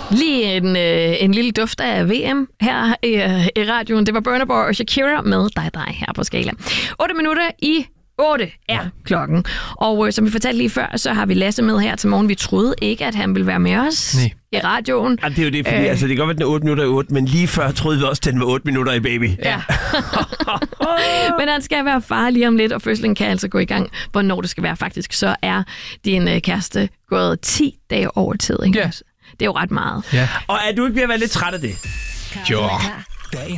Lige en lille duft af VM her i radioen. Det var Burna Boy og Shakira med dig her på Skala. 8 minutter i 8 er klokken. Og som vi fortalte lige før, så har vi Lasse med her til morgen. Vi troede ikke, at han ville være med os i radioen. Ja, det er jo det, fordi det kan godt være, den er 8 minutter i 8, men lige før troede vi også, at den var 8 minutter i baby. Ja. Men han skal være far lige om lidt, og fødslen kan altså gå i gang, hvornår det skal være faktisk. Så er din kæreste gået 10 dage over tid. Ikke? Ja. Det er jo ret meget. Ja. Og er du ikke ved at være lidt træt af det? Jo.